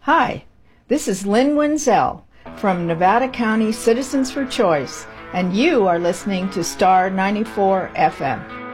Hi, this is Lynn Wenzel from Nevada County Citizens for Choice, and you are listening to Star 94 FM.